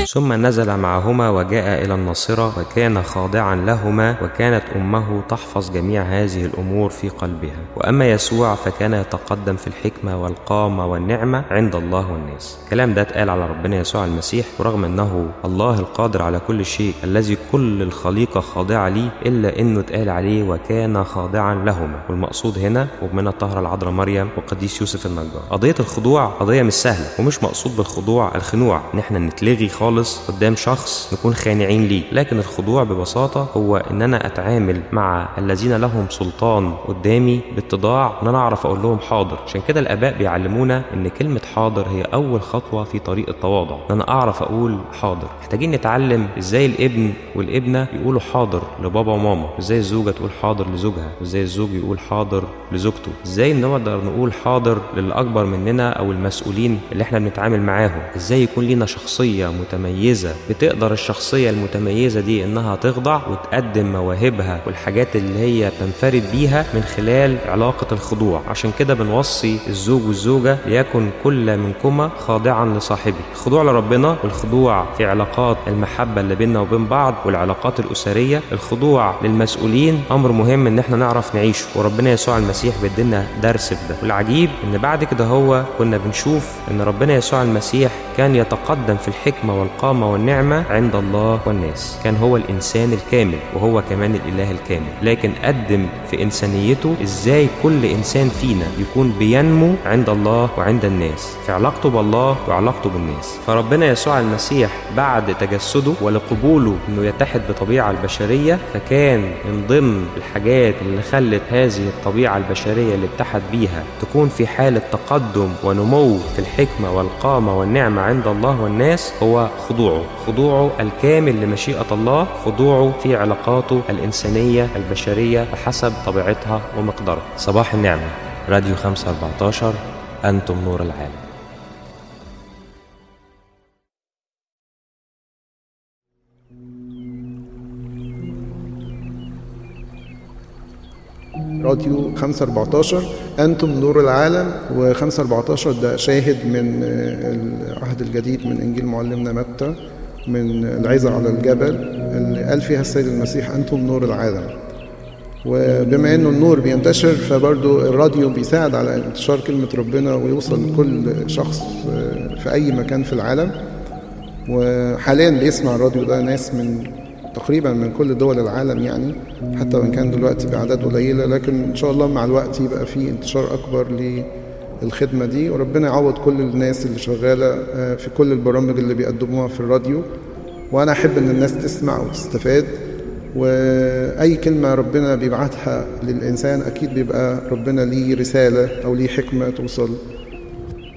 ثم نزل معهما وجاء إلى الناصرة وكان خاضعا لهما، وكانت أمه تحفظ جميع هذه الأمور في قلبها. وأما يسوع فكان يتقدم في الحكمة والقامة والنعمة عند الله والناس. الكلام ده اتقال على ربنا يسوع المسيح، ورغم أنه الله القادر على كل شيء الذي كل الخليقة خاضعة ليه، إلا أنه اتقال عليه وكان خاضعا لهما. والمقصود هنا ومن الطاهرة العذراء مريم وقديس يوسف النجار. قضية الخضوع قضية مش سهلة، ومش مقصود بالخضوع الخنوع، ان احنا نتلغي خالص قدام شخص نكون خانعين ليه، لكن الخضوع ببساطة هو ان انا اتعامل مع الذين لهم سلطان قدامي باتضاع، ان انا اعرف اقول لهم حاضر. عشان كده الاباء بيعلمونا ان كلمة حاضر هي اول خطوة في طريق التواضع، ان انا اعرف اقول حاضر. محتاجين نتعلم ازاي الابن والابنة يقولوا حاضر لبابا وماما، ازاي الزوجة تقول حاضر لزوجها، ازاي الزوج يقول حاضر لزوجته، ازاي نقدر نقول حاضر للي اكبر مننا او المسؤولين اللي احنا بنتعامل معاهم، ازاي يكون لينا شخصية متميزة بتقدر الشخصية المتميزة دي انها تخضع وتقدم مواهبها والحاجات اللي هي تنفرد بيها من خلال علاقة الخضوع. عشان كده بنوصي الزوج والزوجة ليكن كل منكما خاضعا لصاحبه. الخضوع لربنا والخضوع في علاقات المحبة اللي بيننا وبين بعض والعلاقات الأسرية، الخضوع للمسؤولين أمر مهم ان احنا نعرف نعيشه، وربنا يسوع المسيح بيدينا درس في ده. والعجيب ان بعد كده هو كنا بنشوف ان ربنا يسوع المسيح كان يتقدم في الحكمة والقامة والنعمة عند الله والناس. كان هو الإنسان الكامل وهو كمان الإله الكامل، لكن قدم في إنسانيته إزاي كل إنسان فينا يكون بينمو عند الله وعند الناس في علاقته بالله وعلاقته بالناس. فربنا يسوع المسيح بعد تجسده ولقبوله إنه يتحد بطبيعة البشرية، فكان من ضمن الحاجات اللي خلت هذه الطبيعة البشرية اللي اتحد بيها تكون في حالة تقدم ونمو في الحكمة والقامة والنعمة عند الله والناس هو خضوعه الكامل لمشيئة الله، خضوعه في علاقاته الإنسانية البشرية بحسب طبيعتها ومقدارها. صباح النعمة، راديو 514، أنتم نور العالم. راديو 514 أنتم نور العالم. و514 ده شاهد من العهد الجديد من إنجيل معلمنا متى، من العظة على الجبل اللي قال فيها السيد المسيح أنتم نور العالم. وبما إنه النور بينتشر، فبرضو الراديو بيساعد على انتشار كلمة ربنا ويوصل لكل شخص في أي مكان في العالم. وحاليا بيسمع الراديو ده ناس من تقريبا من كل دول العالم، يعني حتى وإن كان دلوقتي بأعداد قليلة، لكن إن شاء الله مع الوقت يبقى فيه انتشار أكبر للخدمة دي. وربنا يعوض كل الناس اللي شغالة في كل البرامج اللي بيقدموها في الراديو. وأنا أحب إن الناس تسمع وتستفاد، وأي كلمة ربنا بيبعتها للإنسان أكيد بيبقى ربنا ليه رسالة أو ليه حكمة توصل